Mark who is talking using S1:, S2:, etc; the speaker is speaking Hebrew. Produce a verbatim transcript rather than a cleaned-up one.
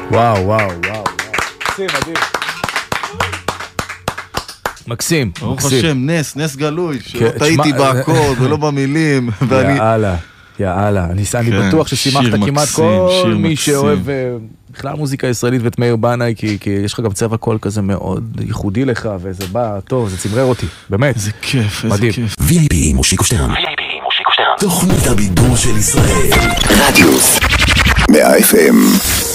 S1: וואו, וואו, וואו. מקסים, מדהים. מקסים,
S2: ברוך
S1: מקסים.
S2: השם, נס, נס גלוי, שלא טעיתי באקורד ולא במילים.
S1: יאללה, יאללה. אני בטוח ששימחת כמעט כל מי שאוהב בכלל מוזיקה ישראלית ואת מאיר בנאי, כי יש לך גם צבע קול כזה מאוד ייחודי לך, וזה בא טוב, זה צמרר אותי, באמת.
S2: איזה כיף, איזה כיף.
S3: וי איי פי מושיקו שטרן. וי איי פי מושיקו שטרן. תוכנית הבידור של ישראל. רדיוס. מאה אף אם.